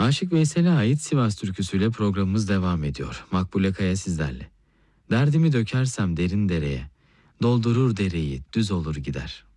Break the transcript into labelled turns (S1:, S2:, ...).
S1: Aşık Veysel'e ait Sivas türküsüyle programımız devam ediyor. Makbule Kaya sizlerle. Derdimi dökersem derin dereye, doldurur dereyi, düz olur gider.